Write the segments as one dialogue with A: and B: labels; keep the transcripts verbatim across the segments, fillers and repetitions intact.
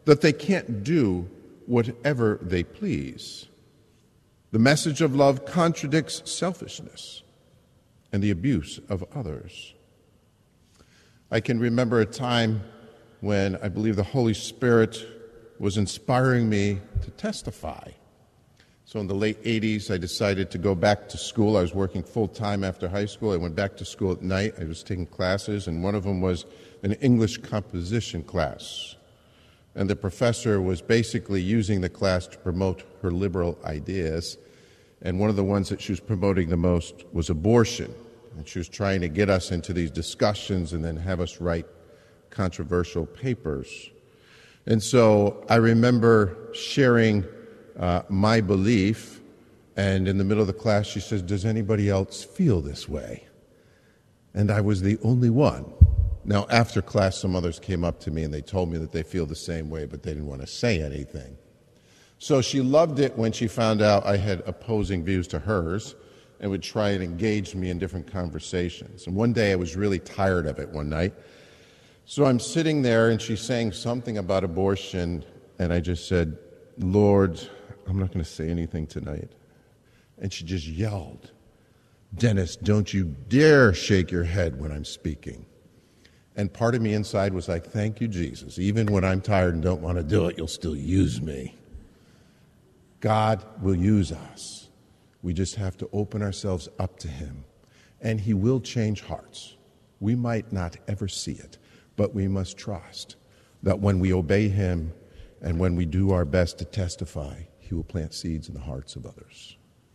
A: that they can't do whatever they please. The message of love contradicts selfishness and the abuse of others. I can remember a time when I believe the Holy Spirit was inspiring me to testify. So in the late eighties, I decided to go back to school. I was working full-time after high school. I went back to school at night. I was taking classes, and one of them was an English composition class. And the professor was basically using the class to promote her liberal ideas. And one of the ones that she was promoting the most was abortion. And she was trying to get us into these discussions and then have us write controversial papers. And so I remember sharing uh, my belief, and in the middle of the class she says, "Does anybody else feel this way?" And I was the only one. Now, after class, some others came up to me and they told me that they feel the same way, but they didn't want to say anything. So she loved it when she found out I had opposing views to hers and would try and engage me in different conversations. And one day I was really tired of it one night. So I'm sitting there and she's saying something about abortion, and I just said, "Lord, I'm not going to say anything tonight." And she just yelled, "Dennis, don't you dare shake your head when I'm speaking." And part of me inside was like, "Thank you, Jesus. Even when I'm tired and don't want to do it, you'll still use me." God will use us. We just have to open ourselves up to him. And he will change hearts. We might not ever see it, but we must trust that when we obey him and when we do our best to testify, he will plant seeds in the hearts of others.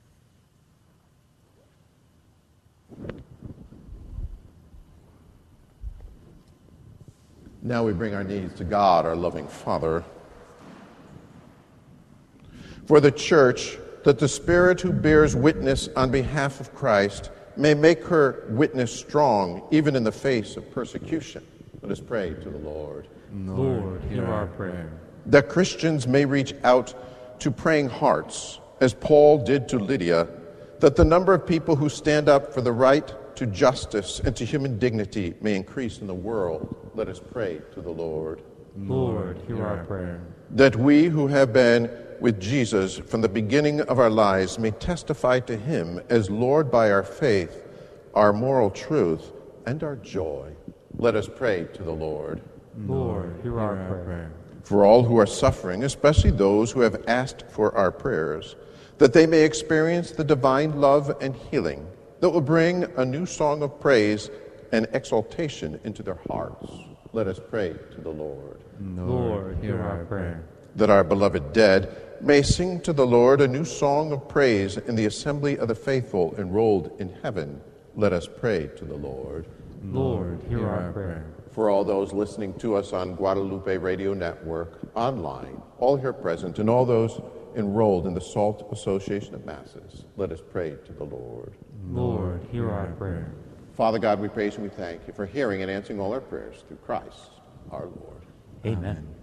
A: Now we bring our needs to God, our loving Father. For the church, that the Spirit who bears witness on behalf of Christ may make her witness strong, even in the face of persecution. Let us pray to the Lord.
B: Lord, hear our prayer.
A: That Christians may reach out to praying hearts, as Paul did to Lydia, that the number of people who stand up for the right to justice and to human dignity may increase in the world. Let us pray to the Lord.
B: Lord, hear our prayer.
A: That we who have been with Jesus from the beginning of our lives may testify to him as Lord by our faith, our moral truth, and our joy. Let us pray to the Lord.
B: Lord, hear our prayer.
A: For all who are suffering, especially those who have asked for our prayers, that they may experience the divine love and healing that will bring a new song of praise and exaltation into their hearts. Let us pray to the Lord.
B: Lord, hear our prayer.
A: That our beloved dead may sing to the Lord a new song of praise in the assembly of the faithful enrolled in heaven. Let us pray to the Lord.
B: Lord, hear our prayer.
A: For all those listening to us on Guadalupe Radio Network, online, all here present, and all those enrolled in the SALT Association of Masses, let us pray to the Lord.
B: Lord, hear our prayer.
A: Father God, we praise and we thank you for hearing and answering all our prayers through Christ our Lord.
B: Amen.